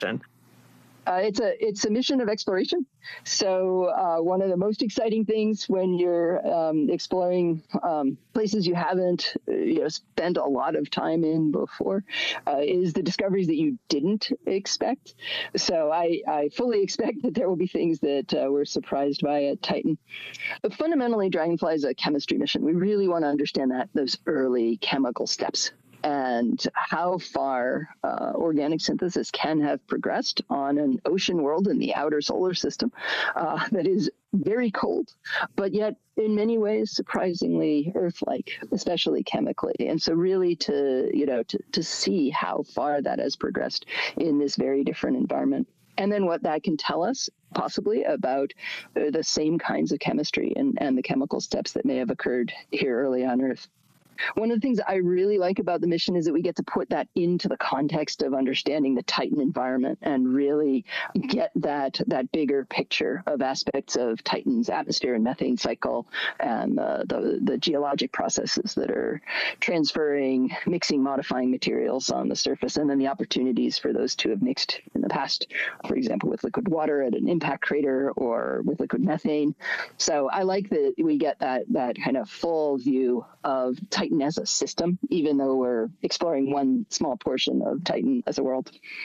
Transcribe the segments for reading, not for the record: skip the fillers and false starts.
It's a mission of exploration. So one of the most exciting things when you're exploring places you haven't spent a lot of time in before is the discoveries that you didn't expect. So I fully expect that there will be things that we're surprised by at Titan. But fundamentally, Dragonfly is a chemistry mission. We really want to understand those early chemical steps and how far organic synthesis can have progressed on an ocean world in the outer solar system that is very cold, but yet in many ways surprisingly Earth-like, especially chemically. And so really to see how far that has progressed in this very different environment. And then what that can tell us possibly about the same kinds of chemistry and the chemical steps that may have occurred here early on Earth. One of the things I really like about the mission is that we get to put that into the context of understanding the Titan environment and really get that bigger picture of aspects of Titan's atmosphere and methane cycle and the geologic processes that are transferring, mixing, modifying materials on the surface, and then the opportunities for those to have mixed in the past, for example, with liquid water at an impact crater or with liquid methane. So I like that we get that kind of full view of Titan as a system, even though we're exploring one small portion of Titan as a world.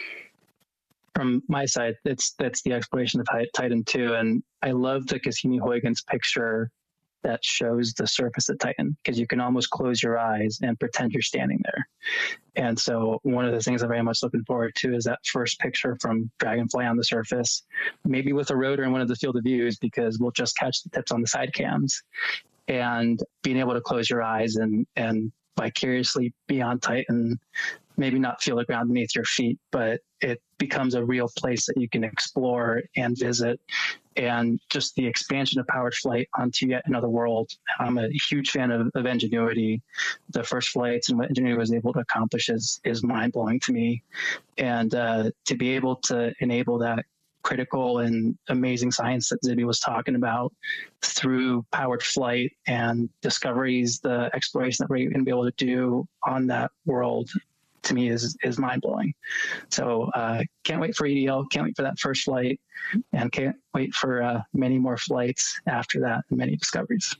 From my side, that's the exploration of Titan too, and I love the Cassini-Huygens picture that shows the surface of Titan, because you can almost close your eyes and pretend you're standing there. And so one of the things I'm very much looking forward to is that first picture from Dragonfly on the surface, maybe with a rotor in one of the field of views, because we'll just catch the tips on the side cams. And being able to close your eyes and vicariously be on Titan, maybe not feel the ground beneath your feet, but it becomes a real place that you can explore and visit. And just the expansion of powered flight onto yet another world. I'm a huge fan of Ingenuity. The first flights and what Ingenuity was able to accomplish is mind-blowing to me. And to be able to enable that critical and amazing science that Zibby was talking about through powered flight and discoveries, the exploration that we're going to be able to do on that world, to me is mind-blowing. So can't wait for EDL, can't wait for that first flight, and can't wait for many more flights after that and many discoveries.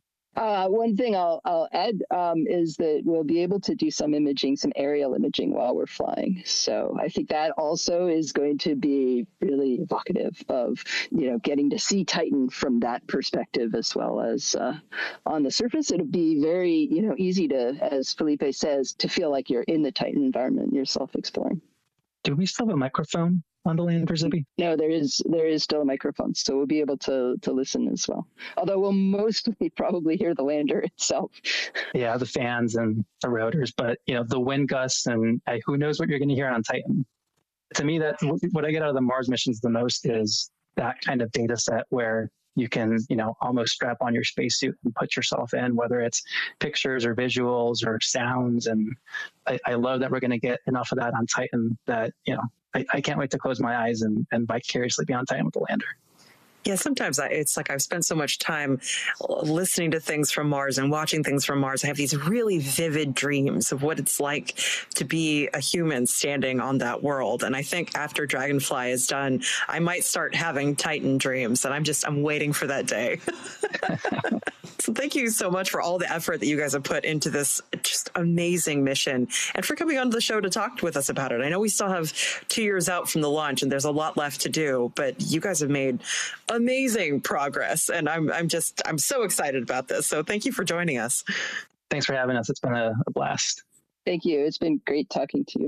One thing I'll add is that we'll be able to do some imaging, some aerial imaging while we're flying. So I think that also is going to be really evocative of, getting to see Titan from that perspective, as well as on the surface. It'll be very, easy to, as Felipe says, to feel like you're in the Titan environment yourself exploring. Do we still have a microphone on the lander, Zibby? No, there is still a microphone, so we'll be able to listen as well. Although we'll mostly probably hear the lander itself. Yeah, the fans and the rotors, but the wind gusts and who knows what you're going to hear on Titan. To me, that what I get out of the Mars missions the most is that kind of data set where you can, almost strap on your spacesuit and put yourself in, whether it's pictures or visuals or sounds. And I love that we're going to get enough of that on Titan that, I can't wait to close my eyes and vicariously be on Titan with the lander. Yeah, sometimes it's like I've spent so much time listening to things from Mars and watching things from Mars. I have these really vivid dreams of what it's like to be a human standing on that world. And I think after Dragonfly is done, I might start having Titan dreams. And I'm waiting for that day. So thank you so much for all the effort that you guys have put into this just amazing mission and for coming on the show to talk with us about it. I know we still have 2 years out from the launch and there's a lot left to do, but you guys have made amazing progress. And I'm so excited about this. So thank you for joining us. Thanks for having us. It's been a blast. Thank you. It's been great talking to you.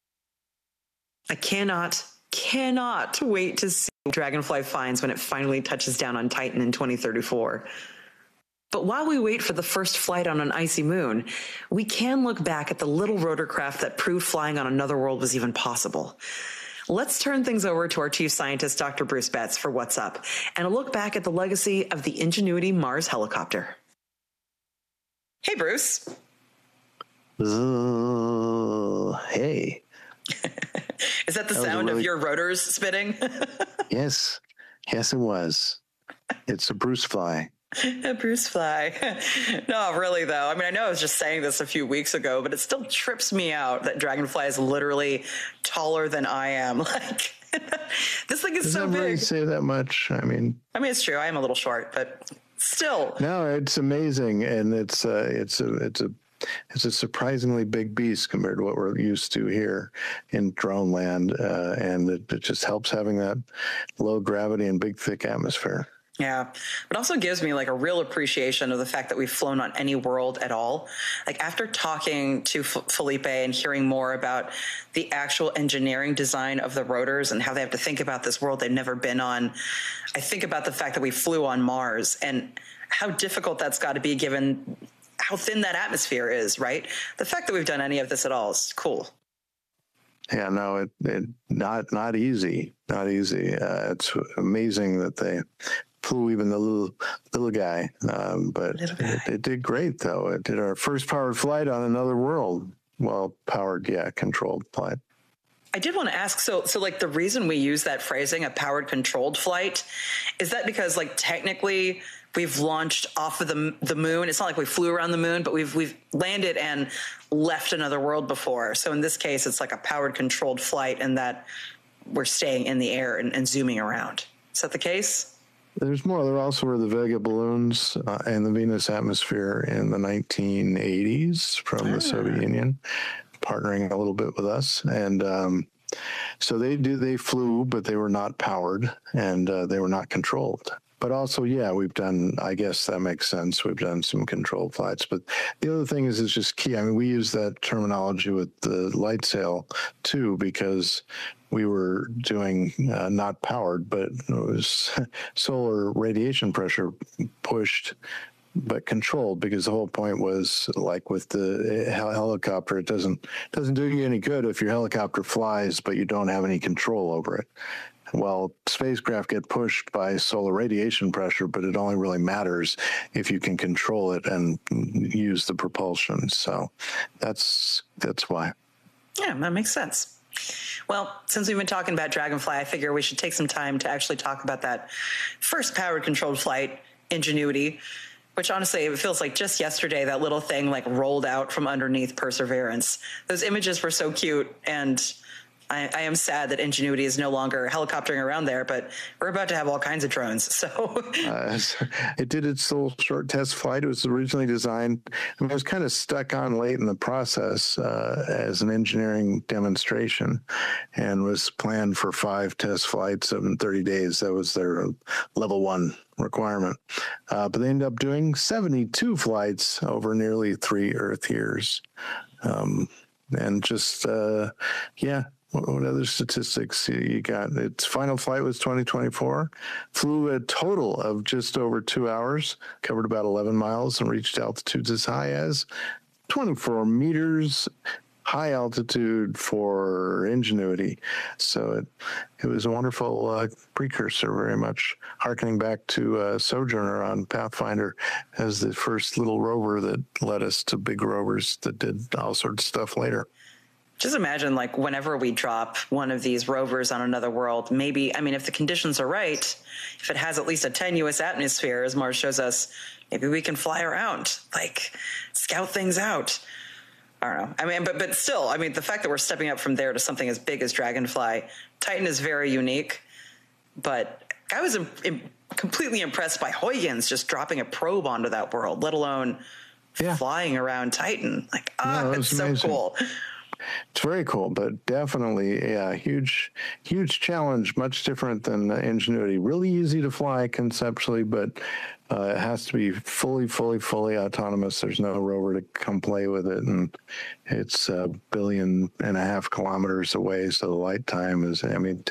I cannot wait to see what Dragonfly finds when it finally touches down on Titan in 2034. But while we wait for the first flight on an icy moon, we can look back at the little rotorcraft that proved flying on another world was even possible. Let's turn things over to our chief scientist, Dr. Bruce Betts, for What's Up, and a look back at the legacy of the Ingenuity Mars helicopter. Hey, Bruce. Hey. Is that the sound of your rotors spinning? Yes, it was. It's a Bruce fly. Bruce Fly. No, really though. I mean, I know I was just saying this a few weeks ago, but it still trips me out that Dragonfly is literally taller than I am. Like, this thing is so big. Really say that much. I mean, it's true. I am a little short, but still. No, it's amazing, and it's a surprisingly big beast compared to what we're used to here in drone land, and it just helps having that low gravity and big, thick atmosphere. Yeah. It also gives me like a real appreciation of the fact that we've flown on any world at all. Like after talking to Felipe and hearing more about the actual engineering design of the rotors and how they have to think about this world they've never been on, I think about the fact that we flew on Mars and how difficult that's got to be given how thin that atmosphere is, right? The fact that we've done any of this at all is cool. Yeah, no, it not easy, not easy. It's amazing that they flew even the little guy, but it did great though. It did our first powered flight on another world. Well, powered, yeah, controlled flight. I did want to ask, so like the reason we use that phrasing, a powered controlled flight, is that because like technically we've launched off of the moon? It's not like we flew around the moon, but we've landed and left another world before. So in this case, it's like a powered controlled flight in that we're staying in the air and zooming around. Is that the case? There's more. There also were the Vega balloons and the Venus atmosphere in the 1980s from the Soviet Union, partnering a little bit with us. And so they flew, but they were not powered and they were not controlled. But also, yeah, we've done, I guess that makes sense. We've done some controlled flights. But the other thing is it's just key. I mean, we use that terminology with the light sail, too, because we were doing not powered, but it was solar radiation pressure pushed, but controlled, because the whole point was, like with the helicopter, it doesn't do you any good if your helicopter flies, but you don't have any control over it. Well, spacecraft get pushed by solar radiation pressure, but it only really matters if you can control it and use the propulsion. So that's why. Yeah, that makes sense. Well, since we've been talking about Dragonfly, I figure we should take some time to actually talk about that first powered controlled flight, Ingenuity, which honestly, it feels like just yesterday that little thing like rolled out from underneath Perseverance. Those images were so cute, and I am sad that Ingenuity is no longer helicoptering around there, but we're about to have all kinds of drones. So it did its little short test flight. It was originally designed, I mean, it was kind of stuck on late in the process as an engineering demonstration, and was planned for 5 test flights in 30 days. That was their level 1 requirement. But they ended up doing 72 flights over nearly 3 Earth years. And just, what other statistics you got? Its final flight was 2024, flew a total of just over 2 hours, covered about 11 miles, and reached altitudes as high as 24 meters, high altitude for Ingenuity. So it was a wonderful precursor, very much harkening back to Sojourner on Pathfinder as the first little rover that led us to big rovers that did all sorts of stuff later. Just imagine, like, whenever we drop one of these rovers on another world, maybe, I mean, if the conditions are right, if it has at least a tenuous atmosphere, as Mars shows us, maybe we can fly around, like, scout things out. I don't know. I mean, but still, I mean, the fact that we're stepping up from there to something as big as Dragonfly, Titan is very unique, but I was completely impressed by Huygens just dropping a probe onto that world, let alone flying around Titan. Like, it's so amazing. Cool. It's very cool, but definitely, huge challenge, much different than Ingenuity. Really easy to fly conceptually, but it has to be fully autonomous. There's no rover to come play with it, and it's 1.5 billion kilometers away, so the light time is,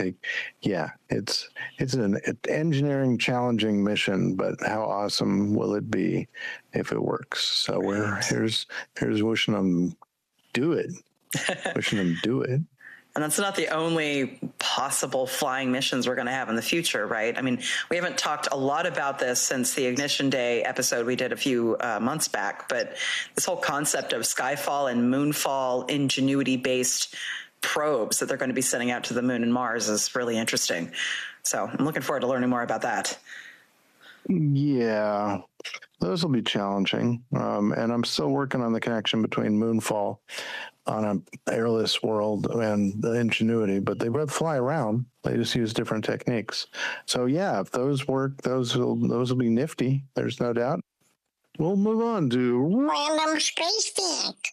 it's an engineering challenging mission, but how awesome will it be if it works? So here's wishing them do it. Wishing them do it. And that's not the only possible flying missions we're going to have in the future, right? I mean, we haven't talked a lot about this since the Ignition Day episode we did a few months back, but this whole concept of Skyfall and Moonfall Ingenuity-based probes that they're going to be sending out to the Moon and Mars is really interesting. So I'm looking forward to learning more about that. Yeah, Those will be challenging. And I'm still working on the connection between Moonfall on an airless world and the Ingenuity, but they both fly around. They just use different techniques. So yeah, if those work, those will be nifty. There's no doubt. We'll move on to Random Space Fact.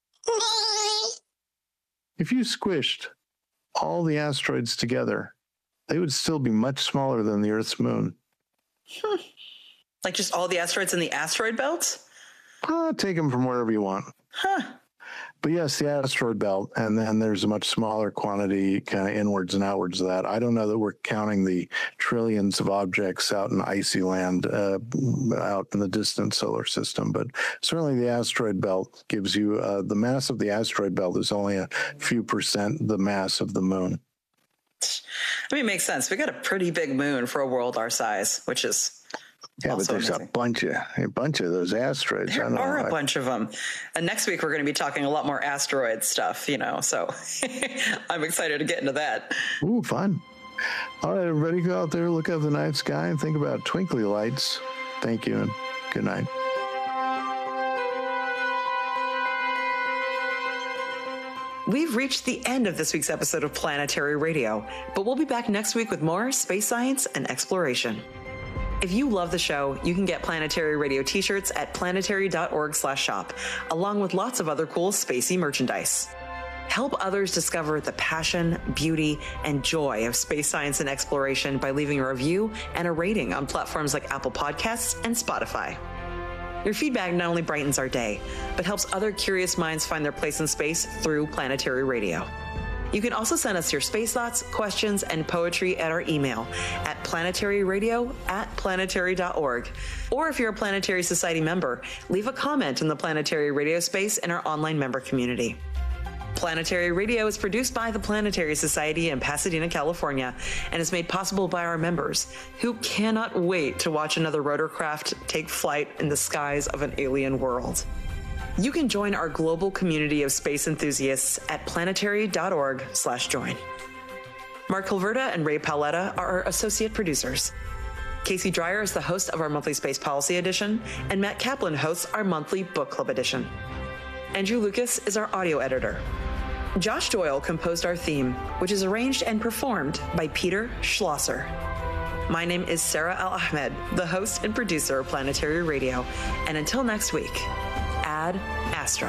if you squished all the asteroids together, they would still be much smaller than the Earth's moon. Like just all the asteroids in the asteroid belt? Take them from wherever you want. Huh. But yes, the asteroid belt, and then there's a much smaller quantity kind of inwards and outwards of that. I don't know that we're counting the trillions of objects out in icy land out in the distant solar system, but certainly the asteroid belt gives you, the mass of the asteroid belt is only a few percent the mass of the moon. I mean, it makes sense. We got a pretty big moon for a world our size, which is but there's amazing. a bunch of those asteroids. There are a bunch of them. And next week, we're going to be talking a lot more asteroid stuff, so I'm excited to get into that. Ooh, fun. All right, everybody, go out there, look up the night sky, and think about twinkly lights. Thank you, and good night. We've reached the end of this week's episode of Planetary Radio, but we'll be back next week with more space science and exploration. If you love the show, you can get Planetary Radio t-shirts at planetary.org/shop, along with lots of other cool spacey merchandise. Help others discover the passion, beauty, and joy of space science and exploration by leaving a review and a rating on platforms like Apple Podcasts and Spotify. Your feedback not only brightens our day, but helps other curious minds find their place in space through Planetary Radio. You can also send us your space thoughts, questions, and poetry at our email at planetaryradio@planetary.org. Or if you're a Planetary Society member, leave a comment in the Planetary Radio space in our online member community. Planetary Radio is produced by the Planetary Society in Pasadena, California, and is made possible by our members, who cannot wait to watch another rotorcraft take flight in the skies of an alien world. You can join our global community of space enthusiasts at planetary.org/join. Mark Hilverda and Ray Paoletta are our associate producers. Casey Dreyer is the host of our monthly Space Policy Edition, and Matt Kaplan hosts our monthly Book Club Edition. Andrew Lucas is our audio editor. Josh Doyle composed our theme, which is arranged and performed by Peter Schlosser. My name is Sarah Al-Ahmed, the host and producer of Planetary Radio. And until next week, Ad Astra.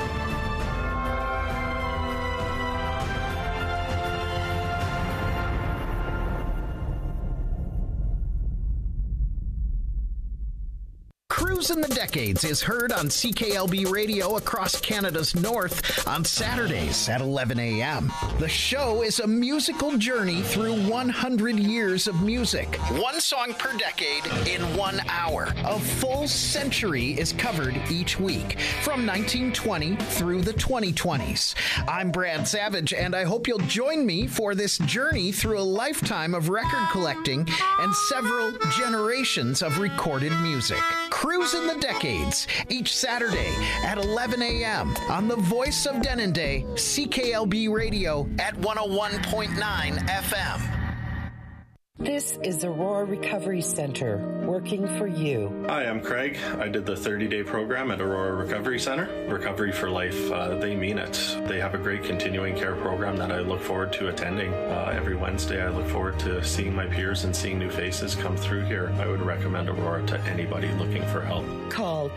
Cruisin' the Decades is heard on CKLB Radio across Canada's north on Saturdays at 11 a.m. The show is a musical journey through 100 years of music. One song per decade in 1 hour. A full century is covered each week, from 1920 through the 2020s. I'm Brad Savage, and I hope you'll join me for this journey through a lifetime of record collecting and several generations of recorded music. Cruisin' the Decades, each Saturday at 11 a.m. on the voice of Denendeh, CKLB Radio at 101.9 FM. This is Aurora Recovery Center, working for you. Hi, I'm Craig. I did the 30-day program at Aurora Recovery Center. Recovery for Life, they mean it. They have a great continuing care program that I look forward to attending. Every Wednesday, I look forward to seeing my peers and seeing new faces come through here. I would recommend Aurora to anybody looking for help. Call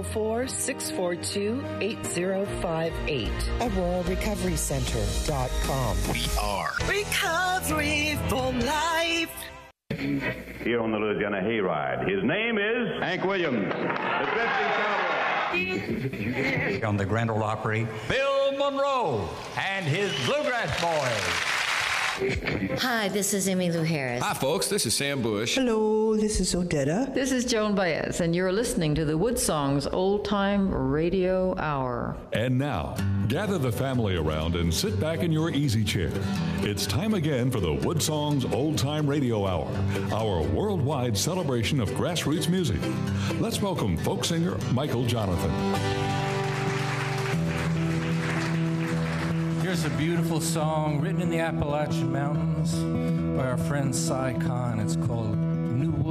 204-642-8058. AuroraRecoveryCenter.com. We are Recovery for Life. Here on the Louisiana Hayride. His name is Hank Williams, the Drifting Cowboy. On the Grand Ole Opry, Bill Monroe and his Bluegrass Boys. Hi, this is Emmylou Harris. Hi, folks. This is Sam Bush. Hello, this is Odetta. This is Joan Baez, and you're listening to the Woodsongs Old Time Radio Hour. And now, gather the family around and sit back in your easy chair. It's time again for the Woodsongs Old Time Radio Hour, our worldwide celebration of grassroots music. Let's welcome folk singer Michael Jonathan. Here's a beautiful song written in the Appalachian Mountains by our friend Cy Khan. It's called New Wood.